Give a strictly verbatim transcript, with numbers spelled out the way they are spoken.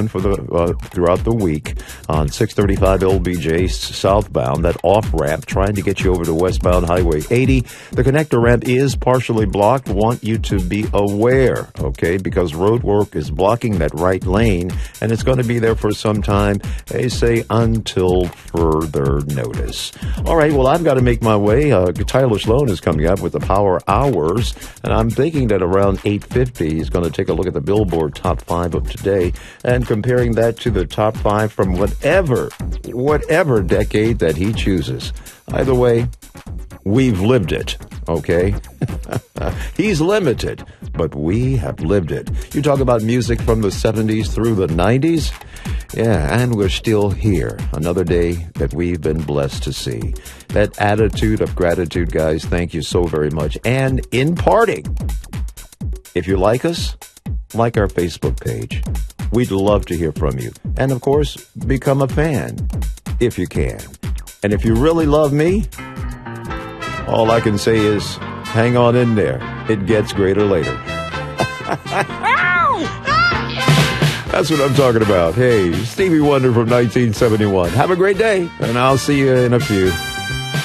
open for the uh, throughout the week on six thirty-five L B J southbound, that off-ramp trying to get you over to westbound Highway eighty. The connector ramp is partially blocked. Want you to be aware, okay, because road work is blocking that right lane, and it's going to be there for some time. They say until further notice. All right, well, I've got to make my way. Uh, Tyler Sloan is coming up with the Power Hours, and I'm thinking that around eight fifty, he's going to take a look at the Billboard Top five of today and comparing that to the top five from whatever, whatever decade that he chooses. Either way, we've lived it, okay? He's limited, but we have lived it. You talk about music from the seventies through the nineties? Yeah, and we're still here. Another day that we've been blessed to see. That attitude of gratitude, guys, thank you so very much. And in parting, if you like us, like our Facebook page. We'd love to hear from you. And, of course, become a fan, if you can. And if you really love me, all I can say is hang on in there. It gets greater later. That's what I'm talking about. Hey, Stevie Wonder from nineteen seventy-one. Have a great day, and I'll see you in a few.